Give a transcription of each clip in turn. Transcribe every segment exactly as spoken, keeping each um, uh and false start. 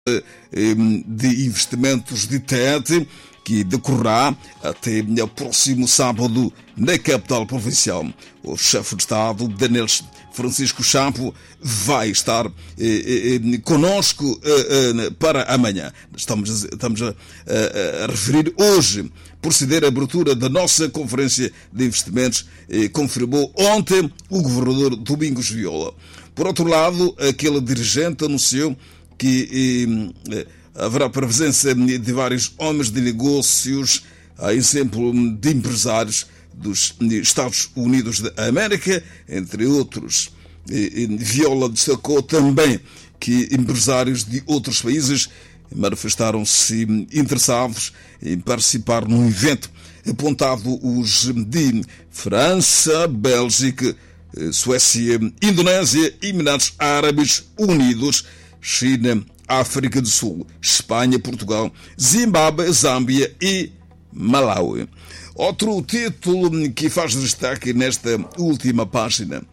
de investimentos de TED, que decorrerá até o próximo sábado na capital provincial. O chefe de Estado, Daniel Francisco Chapo, vai estar eh, eh, conosco eh, eh, para amanhã. Estamos, estamos a, a, a referir hoje, proceder à abertura da nossa conferência de investimentos, eh, confirmou ontem o governador Domingos Viola. Por outro lado, aquele dirigente anunciou que eh, haverá presença de vários homens de negócios, a exemplo de empresários dos Estados Unidos da América, entre outros. Viola destacou também que empresários de outros países manifestaram-se interessados em participar num evento, apontado os de França, Bélgica, Suécia, Indonésia, Emirados Árabes Unidos, China, África do Sul, Espanha, Portugal, Zimbábue, Zâmbia e Malawi. Outro título que faz destaque nesta última página: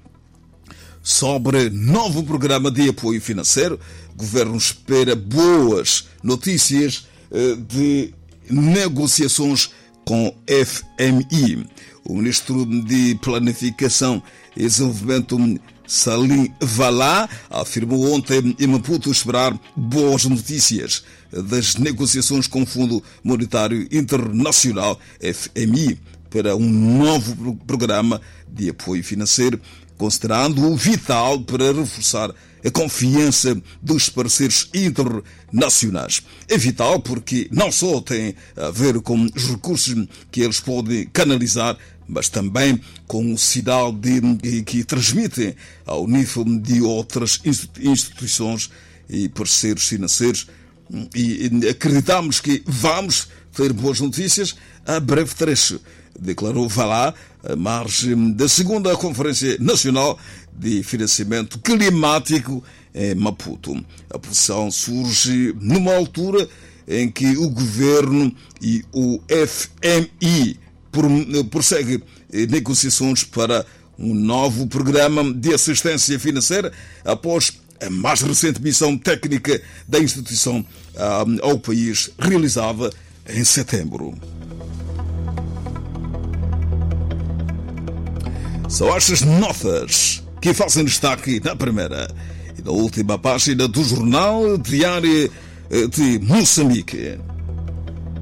sobre novo programa de apoio financeiro, o governo espera boas notícias de negociações com F M I. O ministro de Planificação e Desenvolvimento, Salim Valá, afirmou ontem em Maputo esperar boas notícias das negociações com o Fundo Monetário Internacional, F M I, para um novo programa de apoio financeiro, considerando-o vital para reforçar a confiança dos parceiros internacionais. É vital porque não só tem a ver com os recursos que eles podem canalizar, mas também com o sinal de, que transmitem ao nível de outras instituições e parceiros financeiros. E acreditamos que vamos ter boas notícias a breve trecho, declarou Valá, à margem da segunda Conferência Nacional de Financiamento Climático em Maputo. A posição surge numa altura em que o governo e o F M I prossegue negociações para um novo programa de assistência financeira após a mais recente missão técnica da instituição ao país, realizada em setembro. São estas notas que fazem destaque na primeira e na última página do Jornal Diário de Moçambique.